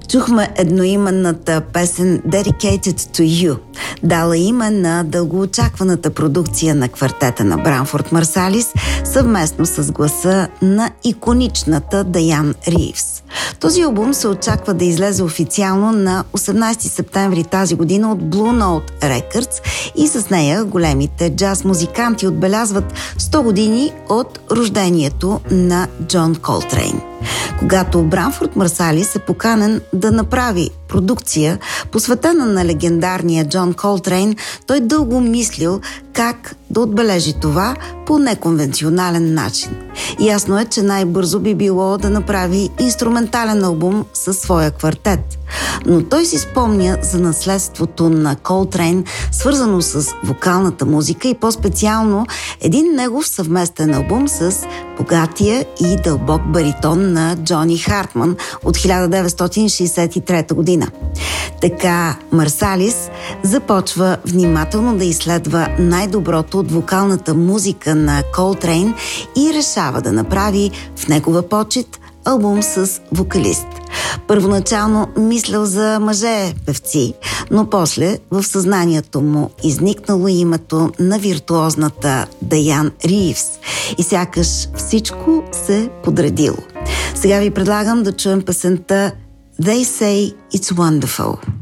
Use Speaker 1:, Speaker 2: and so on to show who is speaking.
Speaker 1: Чухме едноименната песен Dedicated to You, дала име на дългоочакваната продукция на квартета на Бранфорд Марсалис, съвместно с гласа на иконичната Даян Ривз. Този албум се очаква да излезе официално на 18 септември тази година от Blue Note Records и с нея големите джаз музиканти отбелязват 100 години от рождението на Джон Колтрейн. Когато Бранфорд Марсалис е поканен да направи продукция, посветена на легендарния Джон Колтрейн, той дълго мислил как да отбележи това по неконвенционален начин. Ясно е, че най-бързо би било да направи инструментален албум със своя квартет. Но той си спомня за наследството на Колтрейн, свързано с вокалната музика и по-специално един негов съвместен албум с богатия и дълбок баритон на Джони Хартман от 1963 година. Така Марсалис започва внимателно да изследва най-доброто от вокалната музика на Колтрейн и решава да направи в негова почит албум с вокалист. Първоначално мислял за мъже-певци, но после в съзнанието му изникнало името на виртуозната Даян Ривз и сякаш всичко се подредило. Сега ви предлагам да чуем песента They Say It's Wonderful.